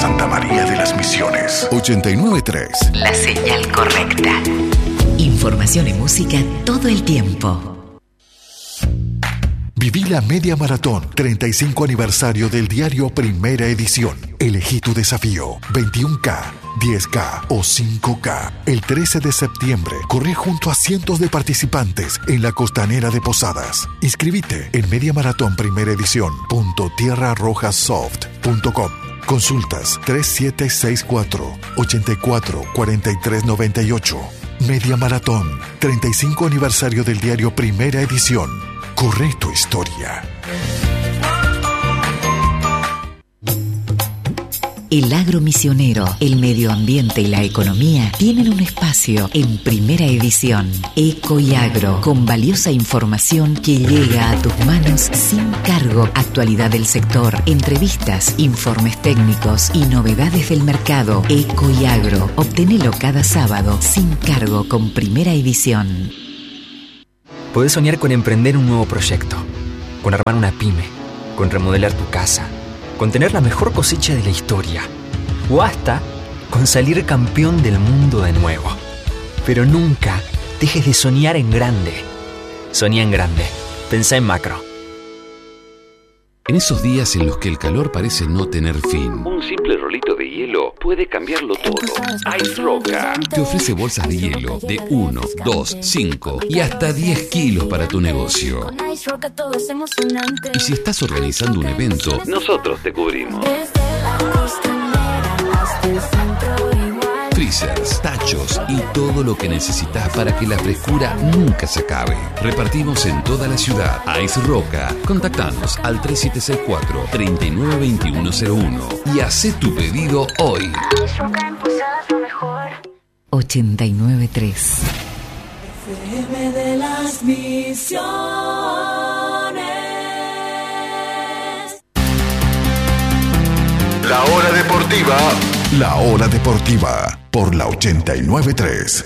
Santa María de las Misiones. 89.3. La señal correcta. Información y música todo el tiempo. Viví la Media Maratón, 35 aniversario del diario Primera Edición. Elegí tu desafío, 21K, 10K o 5K. El 13 de septiembre, corre junto a cientos de participantes en la costanera de Posadas. Inscribite en mediamaratonprimeraedición.tierrarrojasoft.com. Consultas 3764-844398. Media Maratón, 35 aniversario del diario Primera Edición. Corre tu historia. El agro misionero, el medio ambiente y la economía tienen un espacio en Primera Edición. Eco y Agro, con valiosa información que llega a tus manos sin cargo. Actualidad del sector, entrevistas, informes técnicos y novedades del mercado. Eco y Agro, obtenelo cada sábado sin cargo con Primera Edición. Podés soñar con emprender un nuevo proyecto, con armar una pyme, con remodelar tu casa, con tener la mejor cosecha de la historia, o hasta con salir campeón del mundo de nuevo. Pero nunca dejes de soñar en grande. Soñá en grande. Pensá en macro. En esos días en los que el calor parece no tener fin, un simple rolito de hielo puede cambiarlo todo. Ice Roca te ofrece bolsas de hielo de 1, 2, 5 y hasta 10 kilos para tu negocio. Y si estás organizando un evento, nosotros te cubrimos. Freezers, tachos y todo lo que necesitas para que la frescura nunca se acabe. Repartimos en toda la ciudad. Ice Roca. Contactanos al 3764-392101 y hacé tu pedido hoy. 89.3. FM de las Misiones. La hora deportiva. La hora deportiva por la 89.3.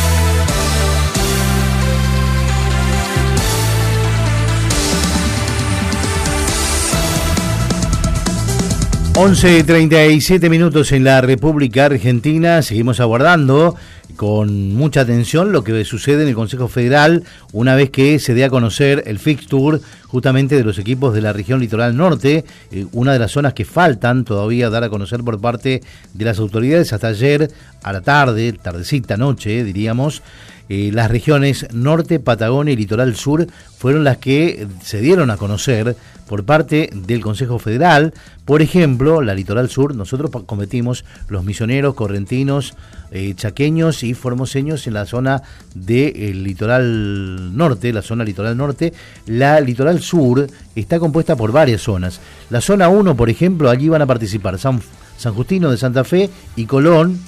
Once 37 minutos en la República Argentina. Seguimos aguardando con mucha atención lo que sucede en el Consejo Federal una vez que se dé a conocer el fixture justamente de los equipos de la región Litoral Norte, una de las zonas que faltan todavía dar a conocer por parte de las autoridades. Hasta ayer a la tarde, tardecita, noche, diríamos, las regiones Norte, Patagonia y Litoral Sur fueron las que se dieron a conocer por parte del Consejo Federal. Por ejemplo, la Litoral Sur, nosotros competimos los misioneros, correntinos, chaqueños y formoseños en la zona del Litoral Norte, la zona Litoral Norte. La Litoral Sur está compuesta por varias zonas. La zona 1, por ejemplo, allí van a participar San Justino de Santa Fe y Colón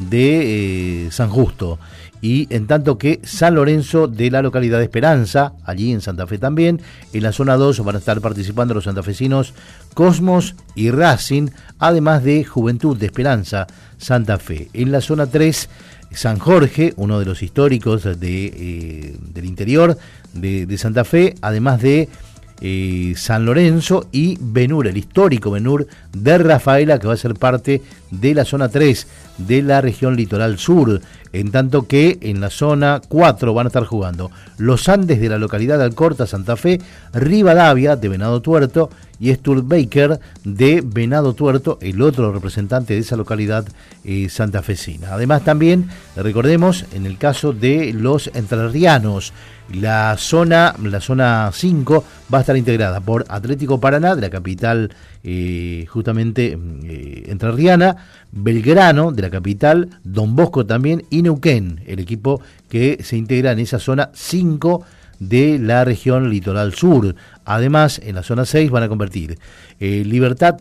de San Justo. Y en tanto que San Lorenzo de la localidad de Esperanza, allí en Santa Fe también. En la zona 2 van a estar participando los santafesinos Cosmos y Racing, además de Juventud de Esperanza, Santa Fe. En la zona 3, San Jorge, uno de los históricos del interior de Santa Fe, además de San Lorenzo y Benur, el histórico Benur de Rafaela, que va a ser parte de la zona 3 de la región Litoral Sur. En tanto que en la zona 4 van a estar jugando los Andes de la localidad de Alcorta, Santa Fe, Rivadavia de Venado Tuerto y Studebaker de Venado Tuerto, el otro representante de esa localidad santafesina. Además también, recordemos, en el caso de los entrerrianos, la zona 5 va a estar integrada por Atlético Paraná, de la capital justamente entrerriana, Belgrano, de la capital, Don Bosco también, y Neuquén, el equipo que se integra en esa zona 5 de la región Litoral Sur. Además, en la zona 6 van a convertir Libertad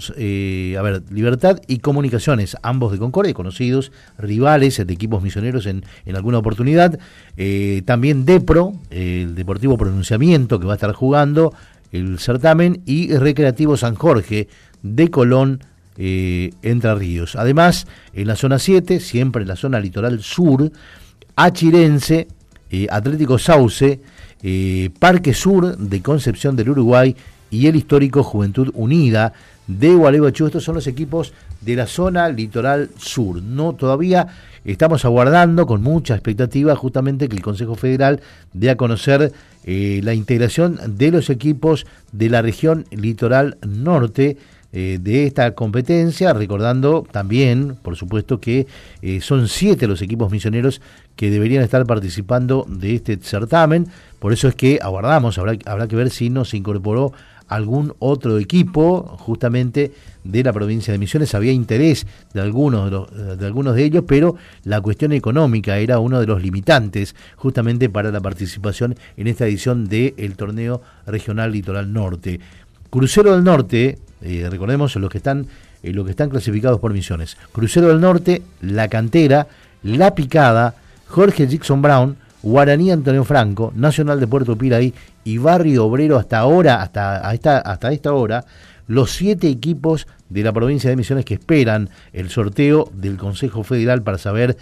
y Comunicaciones, ambos de Concordia, conocidos rivales de equipos misioneros en alguna oportunidad. También Depro, el Deportivo Pronunciamiento, que va a estar jugando el certamen, y Recreativo San Jorge de Colón, Entre Ríos. Además, en la zona 7, siempre en la zona Litoral Sur, Achirense, Atlético Sauce, Parque Sur de Concepción del Uruguay y el histórico Juventud Unida de Gualeguaychú. Estos son los equipos de la zona litoral sur. No, todavía estamos aguardando con mucha expectativa justamente que el Consejo Federal dé a conocer la integración de los equipos de la región litoral norte de esta competencia, recordando también, por supuesto, que son 7 los equipos misioneros que deberían estar participando de este certamen. Por eso es que aguardamos, habrá que ver si nos incorporó algún otro equipo justamente de la provincia de Misiones. Había interés de algunos de ellos, pero la cuestión económica era uno de los limitantes justamente para la participación en esta edición del torneo regional Litoral Norte. Crucero del Norte, recordemos los que están clasificados por Misiones: Crucero del Norte, La Cantera, La Picada, Jorge Jackson Brown, Guaraní Antonio Franco, Nacional de Puerto Piraí y Barrio Obrero. Hasta esta hora, los 7 equipos de la provincia de Misiones que esperan el sorteo del Consejo Federal para saber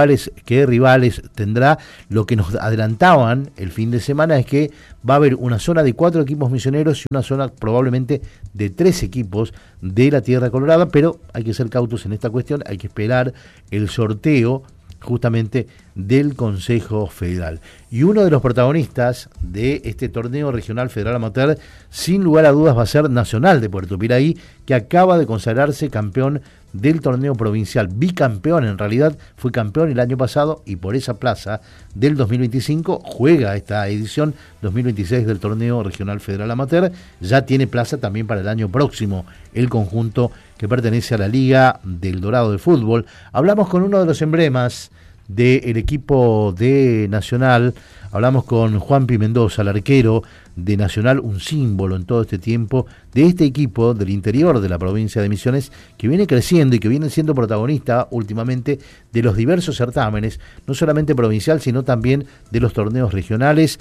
qué rivales tendrá. Lo que nos adelantaban el fin de semana es que va a haber una zona de 4 equipos misioneros y una zona probablemente de 3 equipos de la Tierra Colorada, pero hay que ser cautos en esta cuestión, hay que esperar el sorteo justamente del Consejo Federal. Y uno de los protagonistas de este torneo regional federal amateur, sin lugar a dudas, va a ser Nacional de Puerto Piraí, que acaba de consagrarse campeón del torneo provincial, bicampeón. En realidad fue campeón el año pasado y por esa plaza del 2025 juega esta edición 2026 del torneo regional federal amateur. Ya tiene plaza también para el año próximo el conjunto que pertenece a la Liga del Dorado de Fútbol. Hablamos con uno de los emblemas del equipo de Nacional, hablamos con Juanpi Mendoza, el arquero de Nacional, un símbolo en todo este tiempo de este equipo del interior de la provincia de Misiones, que viene creciendo y que viene siendo protagonista últimamente de los diversos certámenes, no solamente provincial, sino también de los torneos regionales.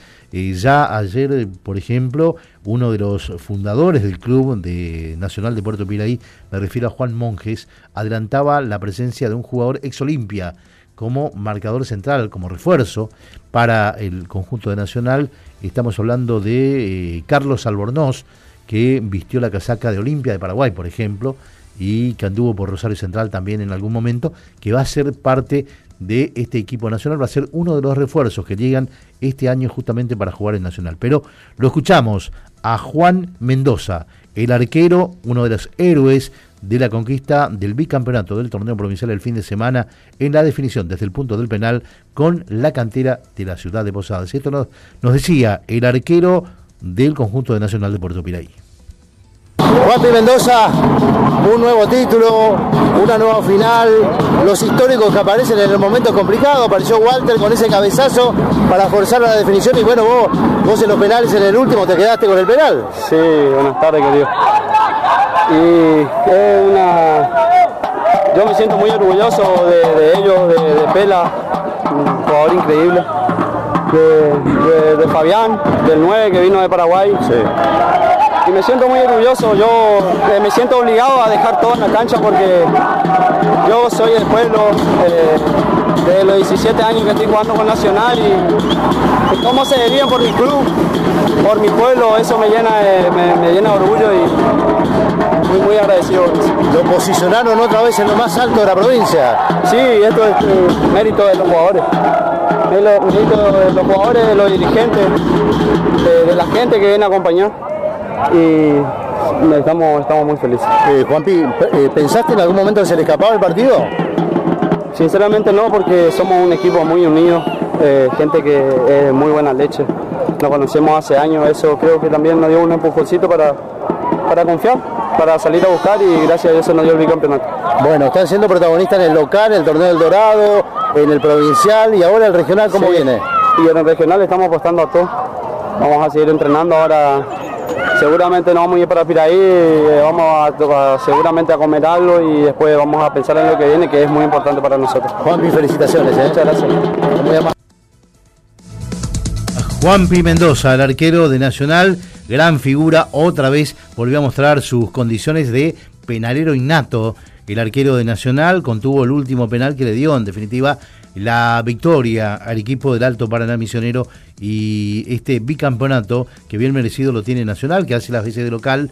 Ya ayer, por ejemplo, uno de los fundadores del club de Nacional de Puerto Piraí, me refiero a Juan Monjes, adelantaba la presencia de un jugador ex Olimpia como marcador central, como refuerzo para el conjunto de Nacional. Estamos hablando de Carlos Albornoz, que vistió la casaca de Olimpia de Paraguay, por ejemplo, y que anduvo por Rosario Central también en algún momento, que va a ser parte de este equipo nacional, va a ser uno de los refuerzos que llegan este año justamente para jugar en Nacional. Pero lo escuchamos a Juan Mendoza, el arquero, uno de los héroes de la conquista del bicampeonato del torneo provincial el fin de semana en la definición desde el punto del penal con La Cantera de la ciudad de Posadas. Esto nos decía el arquero del conjunto de Nacional de Puerto Piraí. Juanpi Mendoza, un nuevo título, una nueva final, los históricos que aparecen en el momento complicado. Apareció Walter con ese cabezazo para forzar la definición y bueno, vos en los penales en el último te quedaste con el penal. Sí, buenas tardes, querido. Y yo me siento muy orgulloso de ellos, de Pela, un jugador increíble, de Fabián, del 9 que vino de Paraguay. Sí. Y me siento muy orgulloso, yo me siento obligado a dejar todo en la cancha porque yo soy del pueblo, de los 17 años que estoy jugando con Nacional y cómo se debían por mi club, por mi pueblo, eso me llena de orgullo y muy agradecido. Lo posicionaron otra vez en lo más alto de la provincia. Sí, esto es mérito de los jugadores. Mérito de los jugadores, de los dirigentes, de la gente que viene a acompañar. Y estamos muy felices. Juanpi, ¿pensaste en algún momento que se le escapaba el partido? Sinceramente no, porque somos un equipo muy unido, gente que es muy buena leche. Nos conocemos hace años, eso creo que también nos dio un empujoncito para confiar, para salir a buscar y gracias a eso nos dio el bicampeonato. Bueno, están siendo protagonistas en el local, en el torneo del Dorado, en el provincial y ahora el regional, ¿cómo viene? Y en el regional estamos apostando a todo. Vamos a seguir entrenando ahora. Seguramente nos vamos a ir para Piraí, seguramente a comer algo y después vamos a pensar en lo que viene, que es muy importante para nosotros. Juanpi, felicitaciones. Muchas gracias. Juanpi Mendoza, el arquero de Nacional, gran figura, otra vez volvió a mostrar sus condiciones de penalero innato. El arquero de Nacional contuvo el último penal que le dio, en definitiva, la victoria al equipo del Alto Paraná Misionero y este bicampeonato que bien merecido lo tiene Nacional, que hace las veces de local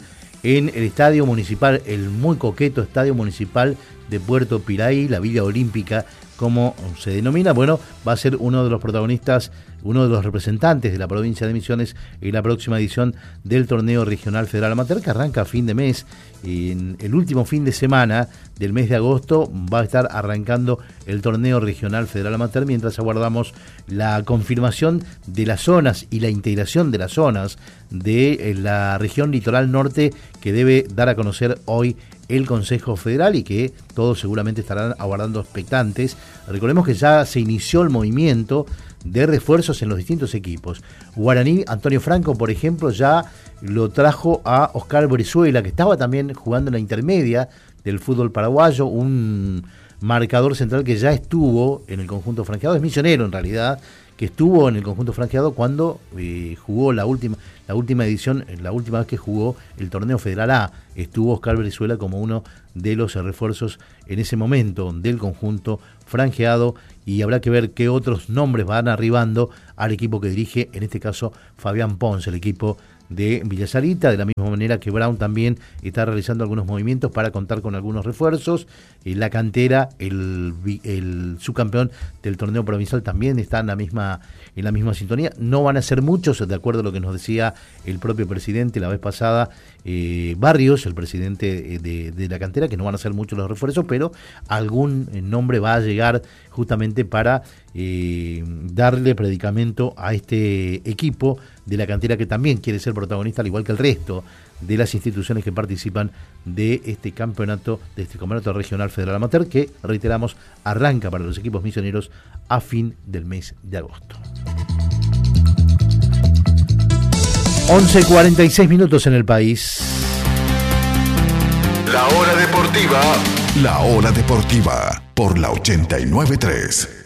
en el estadio municipal, el muy coqueto estadio municipal de Puerto Piraí, la Villa Olímpica, como se denomina. Bueno, va a ser uno de los protagonistas, uno de los representantes de la provincia de Misiones en la próxima edición del torneo regional federal amateur, que arranca a fin de mes. En el último fin de semana del mes de agosto va a estar arrancando el torneo regional federal amateur, mientras aguardamos la confirmación de las zonas y la integración de las zonas de la región litoral norte, que debe dar a conocer hoy el Consejo Federal y que todos seguramente estarán aguardando expectantes. Recordemos que ya se inició el movimiento de refuerzos en los distintos equipos. Guaraní, Antonio Franco, por ejemplo, ya lo trajo a Oscar Brizuela, que estaba también jugando en la intermedia del fútbol paraguayo, un marcador central que ya estuvo en el conjunto franqueado, es misionero en realidad, que estuvo en el conjunto franqueado cuando jugó la última edición, la última vez que jugó el torneo Federal A, estuvo Oscar Brizuela como uno de los refuerzos en ese momento del conjunto franqueado, y habrá que ver qué otros nombres van arribando al equipo que dirige, en este caso Fabián Ponce, el equipo de Villa Sarita, de la misma manera que Brown también está realizando algunos movimientos para contar con algunos refuerzos. La cantera, el subcampeón del torneo provincial, también está en la misma sintonía. No van a ser muchos, de acuerdo a lo que nos decía el propio presidente la vez pasada, Barrios, el presidente de la cantera, que no van a ser muchos los refuerzos, pero algún nombre va a llegar justamente para darle predicamento a este equipo de la cantera, que también quiere ser protagonista, al igual que el resto de las instituciones que participan de este campeonato regional federal amateur, que, reiteramos, arranca para los equipos misioneros a fin del mes de agosto. 11:46 minutos en el país. La hora deportiva por la 89.3.